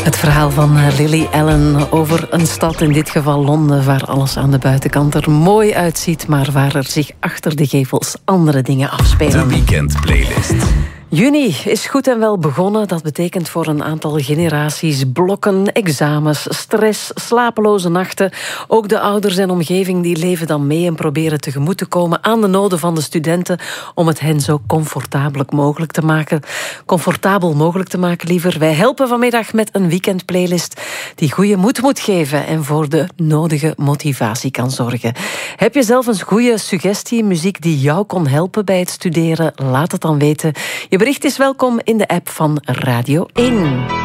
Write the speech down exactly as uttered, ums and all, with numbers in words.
Het verhaal van Lily Allen over een stad, in dit geval Londen, waar alles aan de buitenkant er mooi uitziet, maar waar er zich achter de gevels andere dingen afspelen. De weekendplaylist. Juni is goed en wel begonnen. Dat betekent voor een aantal generaties blokken, examens, stress, slapeloze nachten. Ook de ouders en omgeving die leven dan mee en proberen tegemoet te komen aan de noden van de studenten om het hen zo comfortabel mogelijk te maken. Comfortabel mogelijk te maken, liever. Wij helpen vanmiddag met een weekendplaylist die goede moed moet geven en voor de nodige motivatie kan zorgen. Heb je zelf een goede suggestie, muziek die jou kon helpen bij het studeren? Laat het dan weten. Je bericht is welkom in de app van Radio één.